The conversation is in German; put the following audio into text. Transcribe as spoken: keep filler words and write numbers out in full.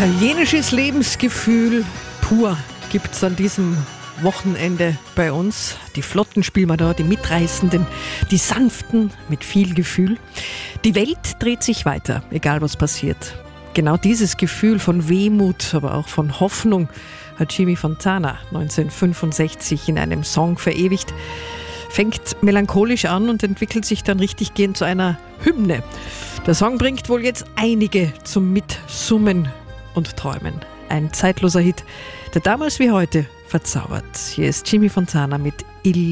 Italienisches Lebensgefühl pur gibt es an diesem Wochenende bei uns. Die flotten spielen wir da, die mitreißenden, die sanften mit viel Gefühl. Die Welt dreht sich weiter, egal was passiert. Genau dieses Gefühl von Wehmut, aber auch von Hoffnung hat Jimmy Fontana neunzehnhundertfünfundsechzig in einem Song verewigt. Fängt melancholisch an und entwickelt sich dann richtig gehend zu einer Hymne. Der Song bringt wohl jetzt einige zum Mitsummen und Träumen. Ein zeitloser Hit, der damals wie heute verzaubert. Hier ist Jimmy Fontana mit Il